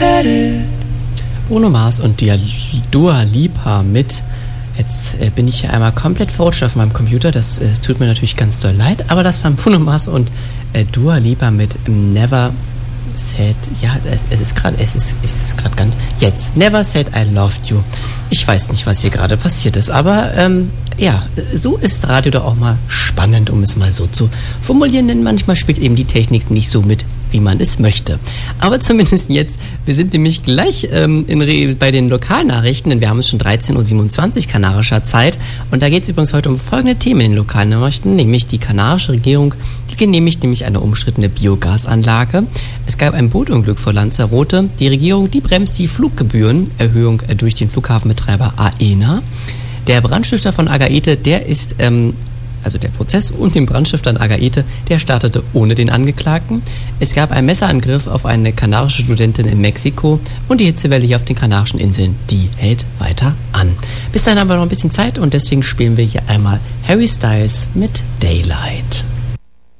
Bruno Mars und Dua Lipa mit. Jetzt bin ich hier einmal komplett verrutscht auf meinem Computer. Das tut mir natürlich ganz doll leid. Aber das waren Bruno Mars und Dua Lipa mit Never Said. Ja, es ist gerade ganz. Jetzt. Never Said I Loved You. Ich weiß nicht, was hier gerade passiert ist. Aber ja, so ist Radio doch auch mal spannend, um es mal so zu formulieren. Denn manchmal spielt eben die Technik nicht so mit, wie man es möchte. Aber zumindest jetzt, wir sind nämlich gleich bei den Lokalnachrichten, denn wir haben es schon 13.27 Uhr kanarischer Zeit und da geht es übrigens heute um folgende Themen in den Lokalnachrichten, nämlich die kanarische Regierung, die genehmigt nämlich eine umstrittene Biogasanlage. Es gab ein Bootunglück vor Lanzarote. Die Regierung, die bremst die Fluggebührenerhöhung durch den Flughafenbetreiber AENA. Der Brandstifter von Agaete, der ist also der Prozess und den Brandstifter an Agaete, der startete ohne den Angeklagten. Es gab einen Messerangriff auf eine kanarische Studentin in Mexiko und die Hitzewelle hier auf den Kanarischen Inseln, die hält weiter an. Bis dahin haben wir noch ein bisschen Zeit und deswegen spielen wir hier einmal Harry Styles mit Daylight.